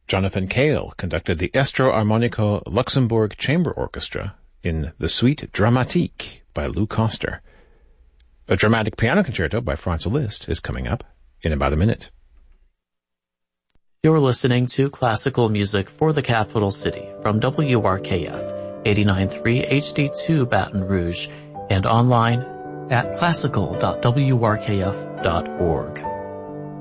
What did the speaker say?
Jonathan Cale conducted the Estro Armonico Luxembourg Chamber Orchestra in the Suite Dramatique by Lou Koster. A dramatic piano concerto by Franz Liszt is coming up in about a minute. You're listening to classical music for the capital city from WRKF 89.3 HD2 Baton Rouge and online at classical.wrkf.org.